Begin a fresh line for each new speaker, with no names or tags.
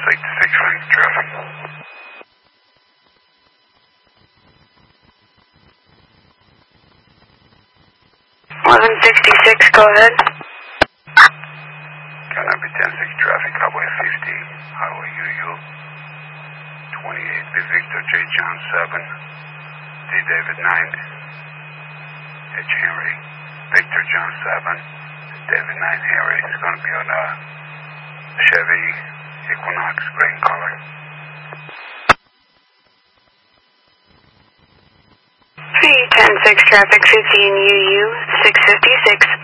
66 running traffic.
1166, go ahead.
Cannabis 10-6 traffic, Highway 50, Highway UU, 28, B Victor, J John 7, D David 9, H Henry, Victor John 7, David 9 Henry. It's going to be on a Chevy Equinox green color.
310-6 traffic, 50 in UU, 656.